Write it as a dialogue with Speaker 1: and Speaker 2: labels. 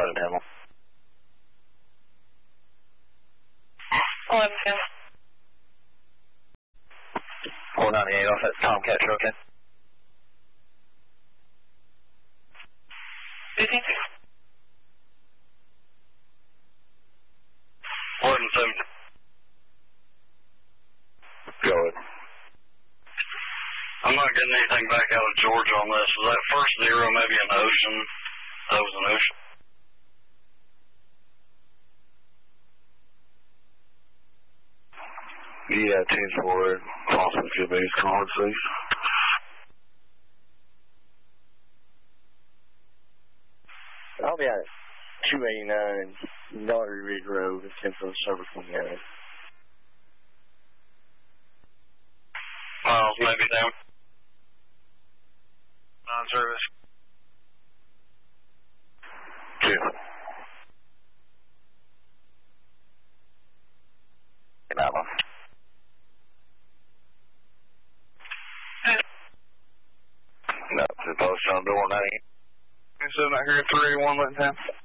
Speaker 1: ahead and handle.
Speaker 2: 11 10.
Speaker 1: 498 off that Tomcat truck, okay?
Speaker 2: 15 6.
Speaker 1: 11 7. Go ahead.
Speaker 3: I'm not getting anything back out of Georgia on this. Was that first zero maybe an ocean? That was an ocean.
Speaker 1: Yeah, 10 forward. Possible to base card, please.
Speaker 4: I'll be at 289 Daughtry Ridge Road, 10 for the service from the area.
Speaker 3: Miles maybe down.
Speaker 1: Non-service. 2. Alabama. No, to post on door 9.
Speaker 3: 7 out here, 381, letting down.